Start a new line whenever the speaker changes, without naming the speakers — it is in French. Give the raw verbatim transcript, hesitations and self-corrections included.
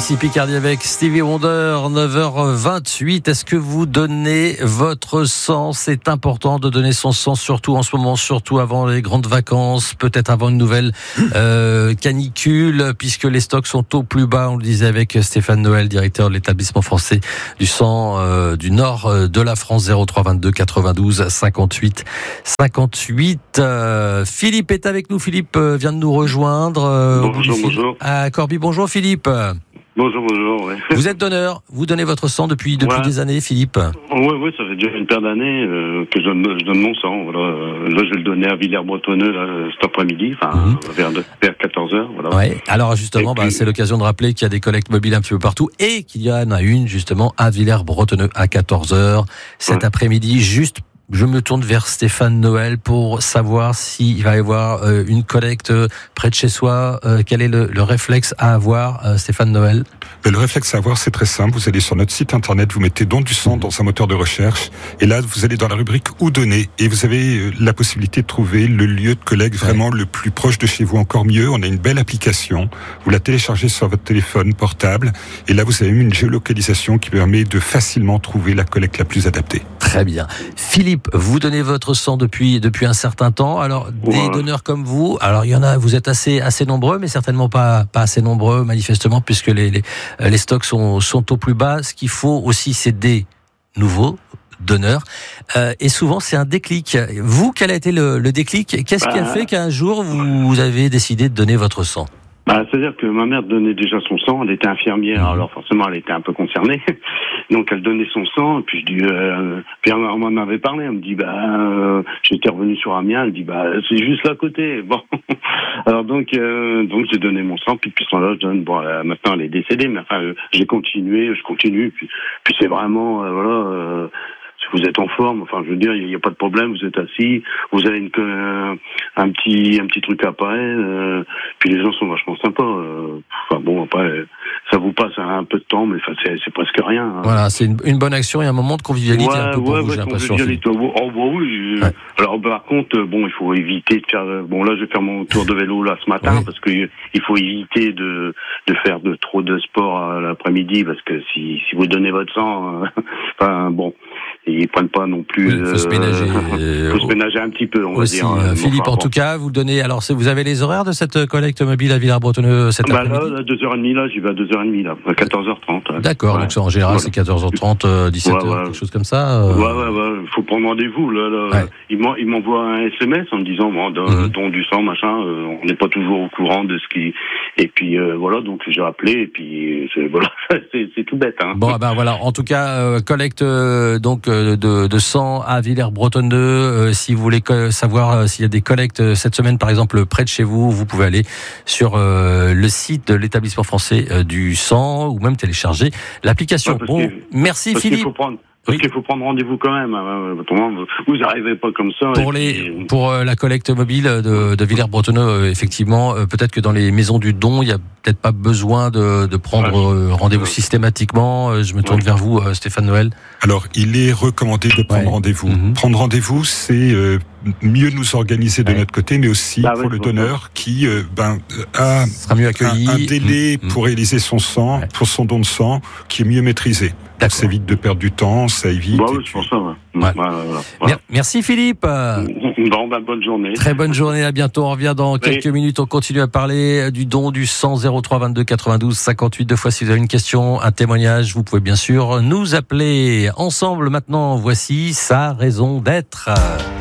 ici Picardie avec Stevie Wonder, neuf heures vingt-huit. Est-ce que vous donnez votre sang ? C'est important de donner son sang, surtout en ce moment, surtout avant les grandes vacances, peut-être avant une nouvelle euh, canicule, puisque les stocks sont au plus bas. On le disait avec Stéphane Noël, directeur de l'établissement français du sang euh, du nord de la France. Zéro trois vingt-deux quatre-vingt-douze cinquante-huit cinquante-huit. Euh, Philippe est avec nous. Philippe vient de nous rejoindre. Euh,
bonjour, bonjour.
À Corbie. Bonjour Philippe.
Bonjour, bonjour. Ouais.
Vous êtes donneur. Vous donnez votre sang depuis depuis ouais. des années, Philippe.
Oui, oui, ça fait déjà une paire d'années euh, que je donne, je donne mon sang. Voilà. Là, je vais le donner à Villers-Bretonneux là, cet après-midi, enfin mm-hmm. vers, vers quatorze heures. Voilà.
Ouais. Alors justement, bah, puis... c'est l'occasion de rappeler qu'il y a des collectes mobiles un petit peu partout et qu'il y en a une justement à Villers-Bretonneux à quatorze heures cet ouais. après-midi, juste. Je me tourne vers Stéphane Noël pour savoir s'il va y avoir euh, une collecte près de chez soi. Euh, quel est le, le réflexe à avoir, euh, Stéphane Noël ?
Le réflexe à avoir, c'est très simple. Vous allez sur notre site internet, vous mettez don du sang dans un moteur de recherche, et là, vous allez dans la rubrique où donner, et vous avez la possibilité de trouver le lieu de collecte vraiment ouais. le plus proche de chez vous. Encore mieux, on a une belle application. Vous la téléchargez sur votre téléphone portable, et là, vous avez une géolocalisation qui permet de facilement trouver la collecte la plus adaptée.
Très bien. Philippe, vous donnez votre sang depuis depuis un certain temps. Alors des ouais. donneurs comme vous, alors il y en a, vous êtes assez assez nombreux, mais certainement pas pas assez nombreux manifestement, puisque les les, les stocks sont sont au plus bas. Ce qu'il faut aussi, c'est des nouveaux donneurs. Euh, et souvent, c'est un déclic. Vous, quel a été le, le déclic ? Qu'est-ce bah, qui a fait qu'un jour vous, vous avez décidé de donner votre sang ?
Bah, c'est-à-dire que ma mère donnait déjà son sang, elle était infirmière, mmh. alors forcément elle était un peu concernée, donc elle donnait son sang, et puis je dis, euh, puis on m'en avait parlé, elle me dit, bah, euh, j'étais revenu sur Amiens, elle me dit, bah, c'est juste là à côté, bon, alors donc, euh, donc j'ai donné mon sang, puis depuis ce temps-là, je donne, bon, euh, maintenant elle est décédée, mais enfin, euh, j'ai continué, je continue, puis, puis c'est vraiment, euh, voilà, euh, si vous êtes en forme, enfin, je veux dire, il n'y a pas de problème, vous êtes assis, vous avez une, euh, un petit, un petit truc après, euh, puis les gens sont vachement sympas. Euh, enfin bon, après, ça vous passe un peu de temps, mais enfin, c'est, c'est presque rien. Hein.
Voilà, c'est une, une bonne action et un moment de convivialité
ouais,
un peu pour
ouais,
vous,
ouais,
j'ai l'impression.
Oh, bah oui. Ouais. Alors, par contre, bon, il faut éviter de faire. Bon, là, je vais faire mon tour de vélo là ce matin oui. parce que il faut éviter de de faire de trop de sport à l'après-midi parce que si si vous donnez votre sang, euh, enfin bon. Et ils prennent pas non plus. Il
oui, faut se ménager.
Euh, faut se ménager un petit peu, on
aussi,
va dire.
Euh, Philippe, enfin, en bon. tout cas, vous donnez. Alors, vous avez les horaires de cette collecte mobile à Villers-Bretonneux cet
bah
après-midi ?
Là, à deux heures trente, là, j'y vais à deux heures trente, là, à quatorze heures trente. Ouais.
D'accord, ouais. Donc en général, voilà. C'est quatorze heures trente, dix-sept heures, ouais, ouais. quelque chose comme ça. Euh...
Ouais, ouais, ouais. Faut prendre rendez-vous. Là, là. Ouais. Ils, m'en, ils m'envoient un S M S en me disant, bon, don, mm-hmm. don du sang, machin. Euh, on n'est pas toujours au courant de ce qui. Et puis euh, voilà, donc j'ai appelé et puis c'est, voilà, c'est, c'est tout bête. Hein.
Bon, ben voilà. En tout cas, euh, collecte euh, donc euh, de, de sang à Villers-Bretonneux. Euh, si vous voulez co- savoir euh, s'il y a des collectes euh, cette semaine, par exemple, près de chez vous, vous pouvez aller sur euh, le site de l'établissement français euh, du sang ou même télécharger l'application.
Ouais,
bon, merci
parce
Philippe.
Qu'il faut prendre... Parce oui. qu'il faut prendre rendez-vous quand même. Autrement, vous n'arrivez pas comme ça.
Pour, les, puis... pour euh, la collecte mobile de, de Villers-Bretonneux, euh, effectivement, euh, peut-être que dans les maisons du don, il n'y a peut-être pas besoin de, de prendre ouais. euh, rendez-vous ouais. systématiquement. Euh, je me tourne ouais. vers vous, euh, Stéphane Noël.
Alors, il est recommandé de prendre ouais. rendez-vous. Mm-hmm. Prendre rendez-vous, c'est euh, mieux nous organiser de ouais. notre côté, mais aussi bah, pour ouais, le donneur qui euh, ben, a
sera mieux accueilli.
Un, un délai mmh. pour réaliser son sang, ouais. pour son don de sang, qui est mieux maîtrisé. Donc, ça évite de perdre du temps, ça évite.
Bah oui, c'est pour ça, ouais. Ouais. Ouais, voilà,
voilà. Merci Philippe.
Bon, bah, bonne journée.
Très bonne journée, à bientôt. On revient dans quelques oui. minutes. On continue à parler du don du sang. Zéro trois vingt-deux quatre-vingt-douze cinquante-huit. Deux fois, si vous avez une question, un témoignage, vous pouvez bien sûr nous appeler. Ensemble, maintenant, voici sa raison d'être.